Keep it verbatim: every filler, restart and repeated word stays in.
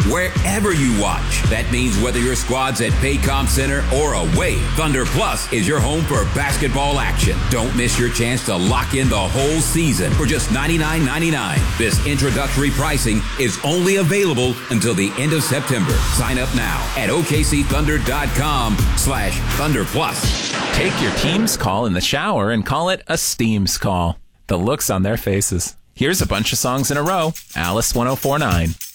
wherever you watch. That means whether your squad's at Paycom Center or away, Thunder Plus is your home for basketball action. Don't miss your chance to lock in the whole season for just ninety-nine ninety-nine. This introductory pricing is only available until the end of September. Sign up now at O K C Thunder dot com slash Thunder Plus. Take your team's call in the shower and call it a Steam's call. The looks on their faces. Here's a bunch of songs in a row. Alice one oh four point nine.